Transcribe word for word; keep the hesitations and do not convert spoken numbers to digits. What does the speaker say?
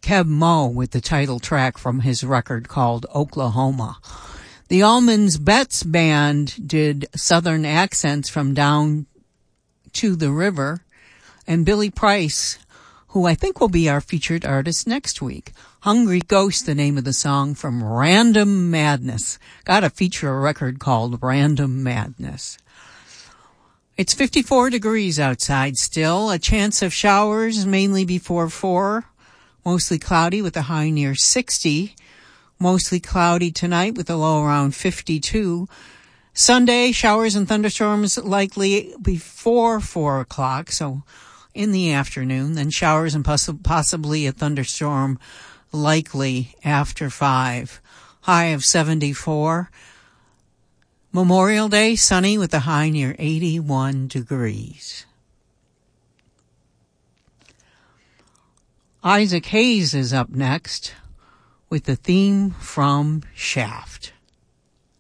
Keb Mo with the title track from his record called Oklahoma. The Allmans Betts Band did Southern Accents from Down to the River, and Billy Price, who I think will be our featured artist next week. Hungry Ghost, the name of the song from Random Madness. Got to feature a record called Random Madness. It's fifty-four degrees outside still, a chance of showers mainly before four, mostly cloudy with a high near sixty, mostly cloudy tonight with a low around fifty-two. Sunday, showers and thunderstorms likely before four o'clock, so in the afternoon, then showers and poss- possibly a thunderstorm likely after five. High of seventy-four. Memorial Day, sunny with a high near eighty-one degrees. Isaac Hayes is up next with the theme from Shaft.